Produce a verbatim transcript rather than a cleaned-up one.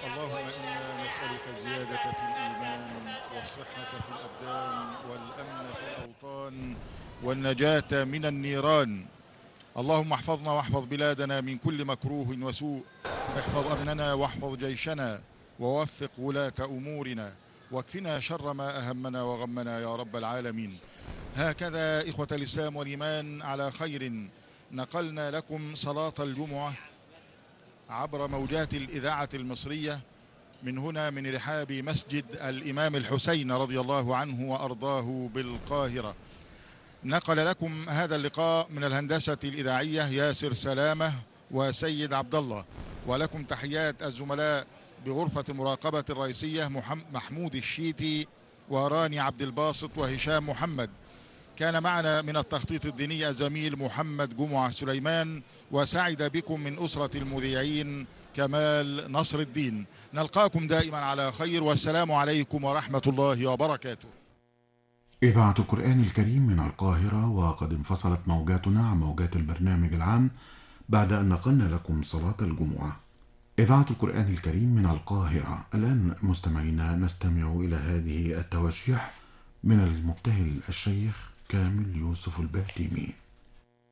اللهم إنا نسألك الزيادة في الإيمان والصحة في الأبدان والأمن في الأوطان والنجاة من النيران. اللهم احفظنا واحفظ بلادنا من كل مكروه وسوء، احفظ أمننا واحفظ جيشنا ووفق ولاة أمورنا واكفنا شر ما أهمنا وغمنا يا رب العالمين. هكذا إخوة الإسلام والإيمان على خير نقلنا لكم صلاة الجمعة عبر موجات الإذاعة المصرية من هنا من رحاب مسجد الإمام الحسين رضي الله عنه وأرضاه بالقاهرة. نقل لكم هذا اللقاء من الهندسة الإذاعية ياسر سلامة وسيد عبد الله، ولكم تحيات الزملاء بغرفة المراقبة الرئيسية محمود الشيتي وراني عبد الباسط وهشام محمد. كان معنا من التخطيط الديني الزميل محمد جمعة سليمان، وسعد بكم من أسرة المذيعين كمال نصر الدين. نلقاكم دائما على خير، والسلام عليكم ورحمة الله وبركاته. إذاعة القرآن الكريم من القاهرة، وقد انفصلت موجاتنا عن موجات البرنامج العام بعد أن نقلنا لكم صلاة الجمعة. إذاعة القرآن الكريم من القاهرة. الآن مستمعينا نستمع إلى هذه التواشيح من المبتهل الشيخ كامل يوسف البهتيمي.